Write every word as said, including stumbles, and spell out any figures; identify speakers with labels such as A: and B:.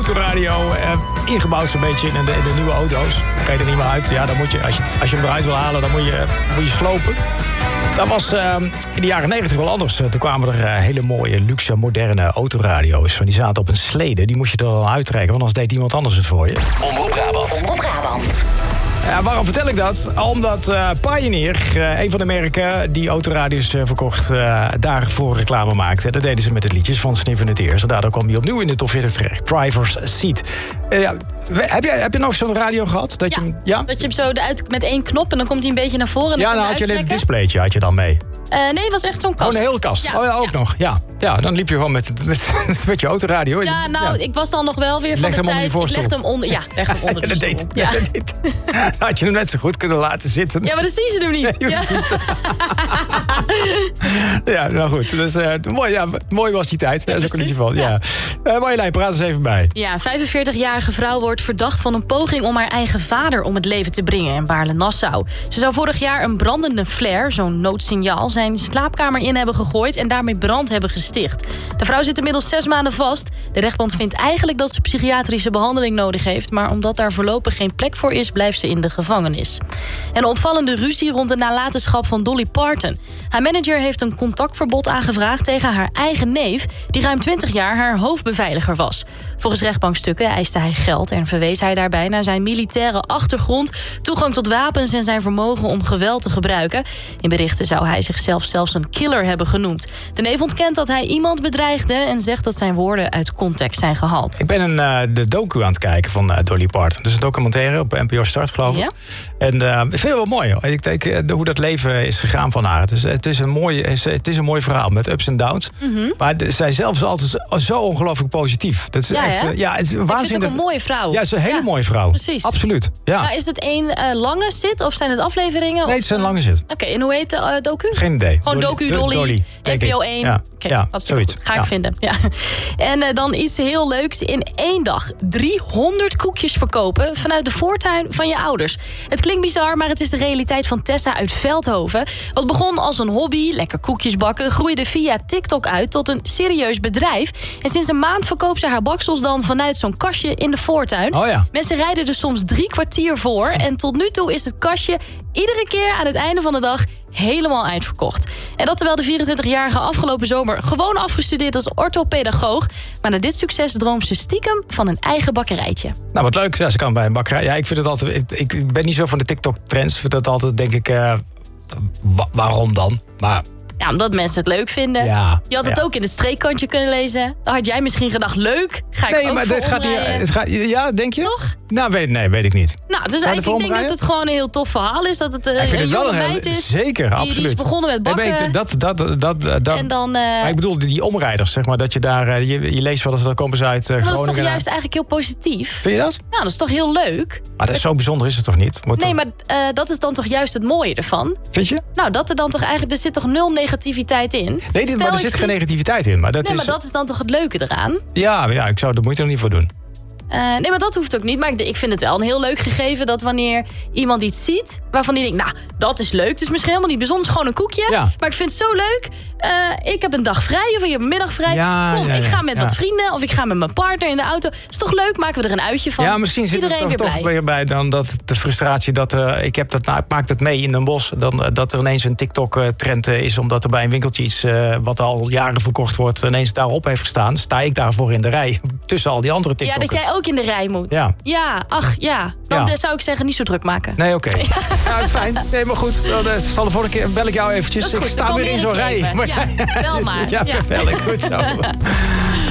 A: autoradio. Uh, ingebouwd zo'n beetje in de, in de nieuwe auto's. Dan kan je er niet meer uit. Ja, dan moet je, als, je, als je hem eruit wil halen, dan moet je, moet je slopen. Dat was uh, in de jaren negentig wel anders. Toen kwamen er uh, hele mooie, luxe, moderne autoradio's. Die zaten op een slede. Die moest je er dan uittrekken, want anders deed iemand anders het voor je.
B: Omroep Brabant. Omroep Brabant.
A: Ja, waarom vertel ik dat? Omdat uh, Pioneer, uh, een van de merken die autoradio's uh, verkocht, uh, daarvoor reclame maakte. Dat deden ze met het liedjes van Sniff in het Ear. Daardoor kwam hij opnieuw in de top veertig terecht. Driver's Seat. Uh, ja, heb, je, heb je nog zo'n radio gehad? Dat
C: ja,
A: je, ja,
C: dat je hem zo eruit met één knop en dan komt hij een beetje naar voren. En
A: ja, dan had je alleen een displaytje had je dan mee.
C: Uh, nee, het was echt zo'n kast.
A: Oh, een hele kast.
C: Ja,
A: oh ja, ook
C: ja.
A: nog. Ja. ja, dan liep je gewoon met, met, met je autoradio.
C: Ja, nou, ja. ik was dan nog wel weer van
A: leg
C: de
A: hem
C: tijd.
A: onder je
C: ik legde hem onder, ja, leg hem onder de
A: dat
C: stoel.
A: deed,
C: Ja.
A: dat deed. Dan had je hem net zo goed kunnen laten zitten.
C: Ja, maar dan zien ze hem niet.
A: Nee,
C: ja.
A: ja, nou goed. Dus, uh, mooi, ja, mooi was die tijd. Ja, dat is ook in ieder geval. Ja. Ja. Uh, Marjolein, praat eens even bij.
C: Ja, een vijfenveertigjarige vrouw wordt verdacht van een poging om haar eigen vader om het leven te brengen in Baarle-Nassau. Ze zou vorig jaar een brandende flare, zo'n noodsignaal, zijn slaapkamer in hebben gegooid en daarmee brand hebben gesticht. De vrouw zit inmiddels zes maanden vast. De rechtbank vindt eigenlijk dat ze psychiatrische behandeling nodig heeft, maar omdat daar voorlopig geen plek voor is, blijft ze in de gevangenis. Een opvallende ruzie rond de nalatenschap van Dolly Parton. Haar manager heeft een contactverbod aangevraagd tegen haar eigen neef, die ruim twintig jaar haar hoofdbeveiliger was. Volgens rechtbankstukken eiste hij geld en verwees hij daarbij naar zijn militaire achtergrond, toegang tot wapens en zijn vermogen om geweld te gebruiken. In berichten zou hij zichzelf zelfs een killer hebben genoemd. De neef ontkent dat hij iemand bedreigde en zegt dat zijn woorden uit context zijn gehaald.
A: Ik ben een, uh, de docu aan het kijken van uh, Dolly Parton. Dus een documentaire op N P O Start, geloof ik.
C: Ja?
A: En uh, ik vind het wel mooi. Hoor. Ik denk uh, hoe dat leven is gegaan van haar. Dus, het, is een mooi, het is een mooi verhaal met ups en downs. Mm-hmm. Maar de, zij zelf is altijd zo ongelooflijk positief. Dat is
C: ja,
A: echt, uh, ja, het is waanzinnig.
C: Ik vind het ook een mooie vrouw.
A: Ja, het is een hele ja, mooie vrouw.
C: Precies.
A: Absoluut. Ja.
C: Maar is het één uh, lange zit of zijn het afleveringen?
A: Nee, het is een lange zit.
C: Oké, okay, en hoe heet de uh, docu?
A: Geen idee.
C: Gewoon docu, Dolly, Dolly N P O één.
A: Ja,
C: okay,
A: ja
C: zoiets. Ga ik ja. vinden. Ja. En uh, dan iets heel leuks. In één dag driehonderd koekjes verkopen vanuit de voortuin van je ouders. Het klinkt bizar, maar het is de realiteit van Tessa uit Veldhoven. Wat begon als een hobby, lekker koekjes bakken, groeide via TikTok uit tot een serieus bedrijf. En sinds een maand verkoopt ze haar baksels dan vanuit zo'n kastje in de voortuin.
A: Oh ja.
C: Mensen rijden er soms drie kwartier voor. En tot nu toe is het kastje iedere keer aan het einde van de dag helemaal uitverkocht. En dat terwijl de vierentwintigjarige afgelopen zomer gewoon afgestudeerd als orthopedagoog. Maar na dit succes droomt ze stiekem van een eigen bakkerijtje.
A: Nou, wat leuk. Ja, ze kan bij een bakkerij. Ja, ik vind het altijd. Ik, ik ben niet zo van de TikTok-trends. Ik vind dat altijd, denk ik. Uh, wa- waarom dan? Maar.
C: Ja, omdat mensen het leuk vinden.
A: Ja,
C: je had het
A: ja.
C: ook in het streekkantje kunnen lezen. Dan had jij misschien gedacht, leuk, ga ik
A: nee,
C: ook
A: maar
C: voor
A: dit gaat niet, het gaat, ja, denk je?
C: Toch?
A: Nou, weet, nee, weet ik niet.
C: Nou, dus eigenlijk, ik denk dat het gewoon een heel tof verhaal is. Dat het uh,
A: ik vind
C: een
A: het wel
C: jonge
A: een
C: meid
A: heel,
C: is.
A: Zeker,
C: die,
A: absoluut.
C: Die is begonnen met bakken.
A: Nee, dat, dat, dat, dat, dat,
C: en dan, uh,
A: maar ik bedoel, die omrijders, zeg maar. Dat je daar, uh, je, je leest wel eens, dan komen ze uit uh, Groningen.
C: Dat is toch juist eigenlijk heel positief?
A: Vind je dat?
C: Nou, dat is toch heel leuk?
A: Maar dat is zo bijzonder is het toch niet? Wordt
C: nee,
A: toch...
C: maar uh, dat is dan toch juist het mooie ervan?
A: Vind je?
C: Nou, dat er dan toch eigenlijk, er zit toch nul negativiteit in?
A: Nee, dit, maar er zit zie... geen negativiteit in. Maar dat
C: nee,
A: is...
C: maar dat is dan toch het leuke eraan?
A: Ja, ja, ik zou de moeite er niet voor doen.
C: Uh, nee, maar dat hoeft ook niet. Maar ik, ik vind het wel een heel leuk gegeven dat wanneer iemand iets ziet waarvan die denkt, nou, dat is leuk. Het is misschien helemaal niet bijzonder, het is gewoon een koekje. Ja. Maar ik vind het zo leuk. Uh, ik heb een dag vrij of ik heb een middag vrij.
A: Ja,
C: Kom,
A: ja, ja,
C: ik ga met
A: ja.
C: wat vrienden of ik ga met mijn partner in de auto. Is toch leuk? Maken we er een uitje van.
A: Ja, misschien zit
C: Iedereen
A: het toch, toch weer bij dan dat de frustratie dat uh, ik heb dat, nou, ik maak het mee in Den Bosch. Dan uh, dat er ineens een TikTok-trend uh, is omdat er bij een winkeltje iets uh, wat al jaren verkocht wordt ineens daarop heeft gestaan. Sta ik daarvoor in de rij tussen al die andere TikTokkers.
C: Ja, dat jij ook in de rij moet.
A: Ja,
C: ja ach ja. Dan
A: ja.
C: zou ik zeggen niet zo druk maken.
A: Nee, oké. Okay. Ja, fijn. Nee, maar goed. Dan uh, zal de volgende keer bel ik jou eventjes.
C: Goed,
A: ik sta weer in zo'n rij.
C: Ja, wel maar.
A: Ja, perfect. Goed zo.